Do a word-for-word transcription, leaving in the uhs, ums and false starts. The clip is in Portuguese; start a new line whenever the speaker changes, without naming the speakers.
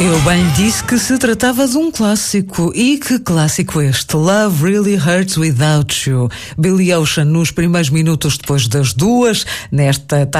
Eu bem lhe disse que se tratava de um clássico. E que clássico este? Love Really Hurts Without You. Billy Ocean nos primeiros minutos depois das duas, nesta